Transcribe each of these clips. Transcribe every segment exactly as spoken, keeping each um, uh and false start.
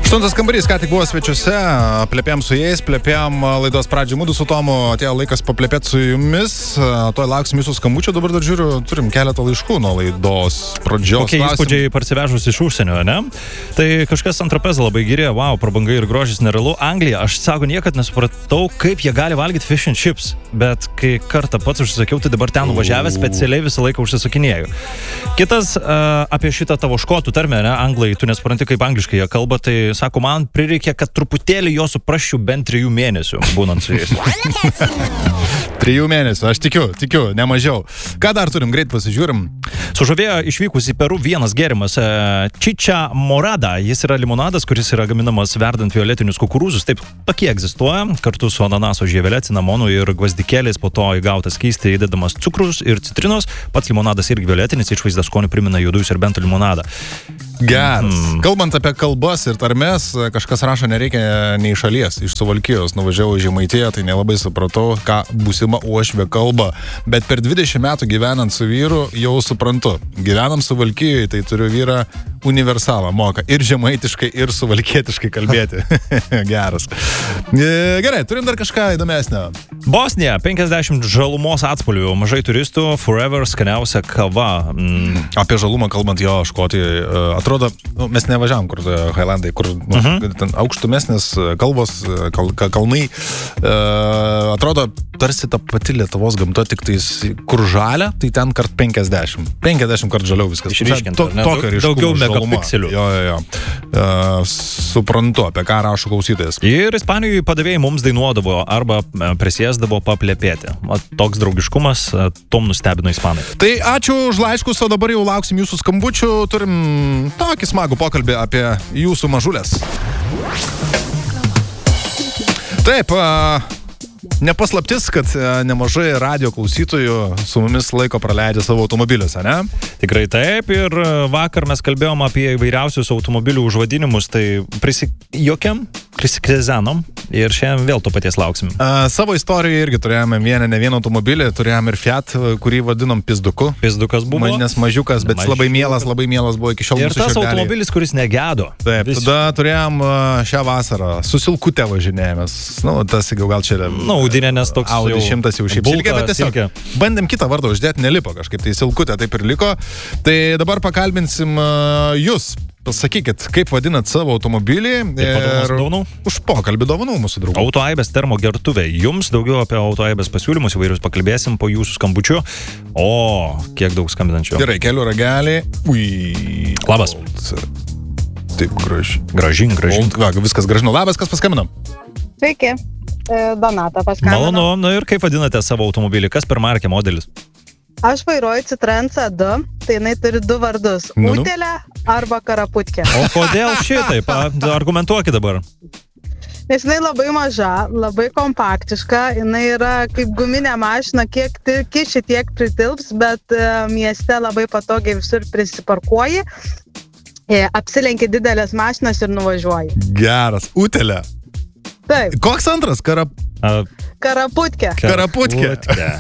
Aštuntas kambarys, ką tik buvo svečiuose, plėpėm su jais, plėpėm laidos pradžią mūdų su Tomu, atėjo laikas paplėpėti su jumis, toj lauksim jūsų skambučio, dabar dar žiūriu, turim keletą laiškų nuo laidos pradžios. Kokie klausim. Įspūdžiai parsivežus iš užsienio, ne? Tai kažkas ant trapezą labai gyrė, wow, prabanga ir grožis nerealu. Anglija, aš sako, niekad nesupratau, kaip jie gali valgyti fish and chips, bet kai kartą pats užsisakiau, tai dabar ten nuvažiavęs specialiai visą laiką užsisakinėjau. Kitas uh, apie šitą tavo škotų tarmę, ne? Anglai, tu nesupranti, kaip angliškai jie kalba, tai sako, man prireikė, kad truputėlį jo suprasčiau bent trijų mėnesių, būnant su jais. Trijų mėnesių, aš tikiu, tikiu, nemažiau. Ką dar turim, greit pasižiūrim. Sužavėjo išvykus į Peru vienas gėrimas Chicha Morada. Jis yra limonadas, kuris yra gaminamas verdant violetinius kukurūzus. Taip, tokie egzistuoja. Kartu su ananaso žievele, cinamonu ir gvazdikėliais, po to įgautas skystį įdedamas cukrus ir citrinos. Pats limonadas irgi violetinis, išvaizda skonių primena juodųjų serbentų limonadą. Geras. Mm. Kalbant apie kalbas ir tarmes, kažkas rašo, nereikia nei šalies, iš Suvalkijos nuvažiavau į Žemaitiją, tai nelabai supratau, ką būsima uošvė kalba, bet per dvidešimt metų gyvenant su vyru jau suprantu. Gyvenam Suvalkijoje, tai turiu vyrą universalą, moka ir žemaitiškai, ir suvalkietiškai kalbėti. Geras. Gerai, turim dar kažką įdomesnio. Bosnija, penkiasdešimt žalumos atspalvių, mažai turistų, forever skaniausia kava. Mm. Apie žalumą kalbant, jo, Škotijoje, atrodo, nu, mes nevažiavam, kur Hailandai, kur nu, uh-huh. ten aukštumesnės kalvos, kal, kalnai, e, atrodo, tarsi ta pati Lietuvos gamta, tik tais, kur žalia, tai ten kart penkiasdešimt. penkiasdešimt kart žaliau viskas. Išryškinta, to, ne? Daugiau megapikselių. Jo, jo, jo. E, suprantu, apie ką rašo klausytojas. Ir Ispanijoje padavėjai mums dainuodavo arba prisėsdavo paplepėti. Toks draugiškumas, tom nustebino ispanai. Tai ačiū už laiškus, o dabar jau lauksim jūsų skambučių. Turim tokį smagų pokalbį apie jūsų mažulės. Taip, nepaslaptis, kad nemažai radio klausytojų su mumis laiko praleidžia savo automobiliuose, ne? Tikrai taip, ir vakar mes kalbėjom apie įvairiausius automobilių užvadinimus, tai prisijokiam, prisikrezenom ir šiandien vėl to paties lauksim. A, savo istorijoje irgi turėjome vieną, ne vieną automobilį, turėjome ir Fiat, kurį vadinom Pizduku. Pizdukas buvo. Nes mažiukas, bet Mažiukas. labai mielas, labai mielas buvo iki šiol. Ir tas širdeliai. Automobilis, kuris negedo. Taip, Vis... tada turėjom šią vasarą, su Silkute važinėjomės. Nu, tas gal čia yra... Nu, Audinė, nes toks Audi jau... šimtas jau šiaip bulka, silkė, bet tiesiog silkė. Bandėm kitą vardą uždėti, nelipo kažkaip, tai Silkutė taip ir liko. Tai dabar pakalbinsim uh, jūs. Pasakykit, kaip vadinat savo automobilį ir už pokalbį dovanų mūsų draugų. Autoaibės termo gertuvė. Jums daugiau apie autoaibės pasiūlymus įvairius pakalbėsim po jūsų skambučių. O, kiek daug skambinančių. Gerai, kelių ragelį. Ui. Labas. Taip, graži. Gražin, gražin. Va, viskas gražinu. Labas, kas paskambino? Sveiki, Donata paskambino. Malonu, nu ir kaip vadinate savo automobilį? Kas per markę modelis? Aš vairuoju Citroen C du, tai jinai turi du vardus. Nu, nu. Utelė arba Karaputkė. O kodėl šitaip? Argumentuokit dabar. Nes jinai labai maža, labai kompaktiška, jinai yra kaip guminė mašina, kiek kiši tiek pritilps, bet uh, mieste labai patogiai visur prisiparkuoji, e, apsilenki didelės mašinas ir nuvažiuoji. Geras. Utelė. Taip. Koks antras? Karap... Uh, Karaputkė. Karaputkė.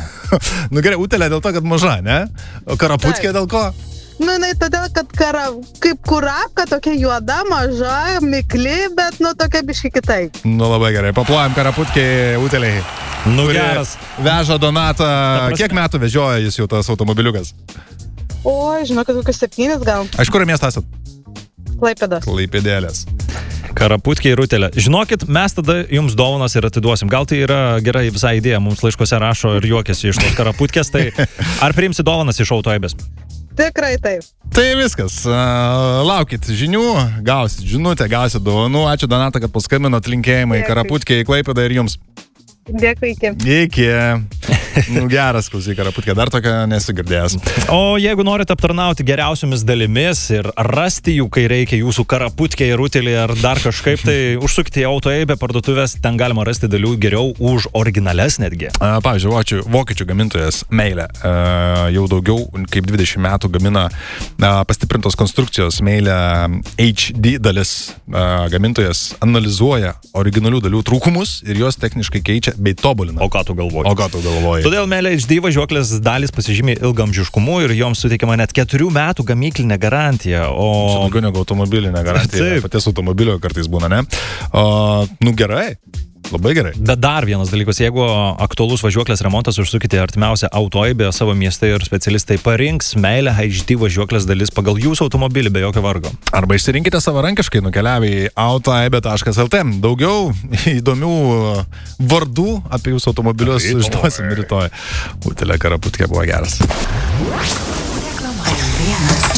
Nu gerai, Utelė dėl to, kad maža, ne? O Karaputkė dėl ko? Nu, jinai todėl, kad kara, kaip kurapka, tokia juoda, maža, mikli, bet, nu, tokia biški kitaip. Nu, labai gerai. Paplojam Karaputkė Uteliai. Nu, geras. Veža Donatą. Kiek metų vežioja jis jau tas automobiliukas? O, žinau, kad kokius septynis gal. Aš kur miestą esat? Klaipėdas. Klaipėdėlės. Karaputkė ir Utelė. Žinokit, mes tada jums dovanas ir atiduosim. Gal tai yra gerai visai idėja, mums laiškose rašo ir juokiasi iš tos Karaputkės, tai ar priimsi dovanas iš autoaibės? Tikrai taip. Tai viskas. Laukit žinių, gausit žinutę, gausit dovanų. Ačiū Donata, kad paskambinot, linkėjimai Karaputkė į Klaipėdą ir jums. Dėkui, iki. Iki. Nu, geras, klausyk, Karaputkė, dar tokia nesu girdėjęs. O jeigu norite aptarnauti geriausiomis dalimis ir rasti jų, kai reikia jūsų Karaputkė ir Utelį ar dar kažkaip, tai užsukite į autoaibę parduotuvės, ten galima rasti dalių geriau už originales netgi. A, pavyzdžiui, vokiečių, vokiečių gamintojas Meilė a, jau daugiau kaip dvidešimt metų gamina a, pastiprintos konstrukcijos Meilė H D dalis. A, gamintojas analizuoja originalių dalių trūkumus ir juos techniškai keičia bei tobulina. O ką tu galvoji? O ką tu galvoji? Todėl Melia H D važiuoklės dalis pasižymė ilgamžiškumu ir joms suteikiama net keturių metų gamyklinė garantija. O... Čia daugiau negu automobilinė garantija. Taip. Paties automobilio kartais būna, ne? O, nu gerai. Labai gerai. Bet dar vienas dalykas, jeigu aktualus važiuoklės remontas, užsukite artimiausią autoaibę savo mieste ir specialistai parinks Melia H D važiuoklės dalis pagal jūsų automobilį be jokio vargo. Arba išsirinkite savarankiškai nukeliavę į autoaibė taškas el t. Daugiau įdomių vardų apie jūsų automobilius sužinosim rytoj. Utelė Karaputkė buvo geras.